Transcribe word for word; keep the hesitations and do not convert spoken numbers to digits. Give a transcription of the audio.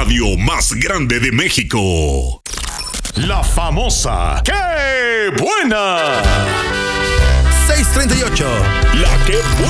radio más grande de México. La famosa ¡Qué buena! seis treinta y ocho. La ¡Qué buena!